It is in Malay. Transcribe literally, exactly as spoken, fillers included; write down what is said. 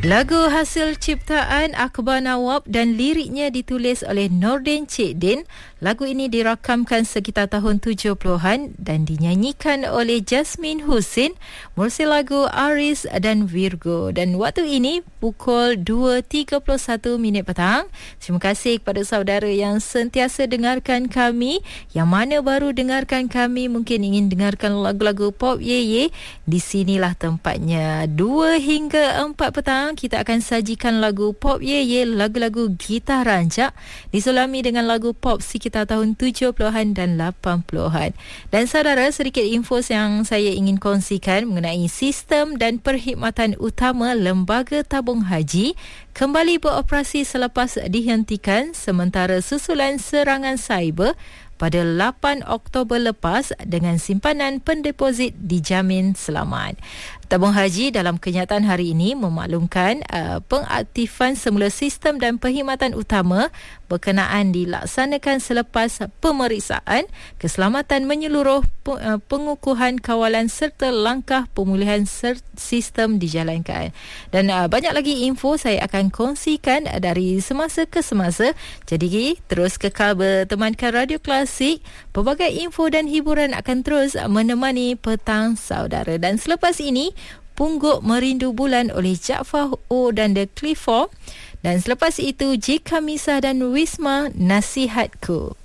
Lagu hasil ciptaan Akbar Nawab dan liriknya ditulis oleh Nordin Cik Din. Lagu ini dirakamkan sekitar tahun tujuh puluhan dan dinyanyikan oleh Jasmine Hussein. Mursi lagu Aris dan Virgo. Dan waktu ini pukul dua tiga puluh satu minit petang. Terima kasih kepada saudara yang sentiasa dengarkan kami. Yang mana baru dengarkan kami, mungkin ingin dengarkan lagu-lagu pop ye ye. Di sinilah tempatnya. dua hingga empat petang kita akan sajikan lagu pop ye ye, lagu-lagu gitar rancak disulami dengan lagu pop sekitar tahun tujuh puluhan dan lapan puluhan. Dan saudara, sedikit info yang saya ingin kongsikan mengenai sistem dan perkhidmatan utama Lembaga Tabung Haji kembali beroperasi selepas dihentikan sementara susulan serangan cyber pada lapan Oktober lepas dengan simpanan pendeposit dijamin selamat. Tabung Haji dalam kenyataan hari ini memaklumkan uh, pengaktifan semula sistem dan perkhidmatan utama berkenaan dilaksanakan selepas pemeriksaan keselamatan menyeluruh, uh, pengukuhan kawalan serta langkah pemulihan ser- sistem dijalankan. Dan uh, banyak lagi info saya akan kongsikan uh, dari semasa ke semasa. Jadi terus kekal bertemankan Radio Klasik. Pelbagai info dan hiburan akan terus menemani petang saudara. Dan selepas ini Pungguk Merindu Bulan oleh Jaafar O dan The Clifford. Dan selepas itu Jika Misah dan Wisma Nasihatku.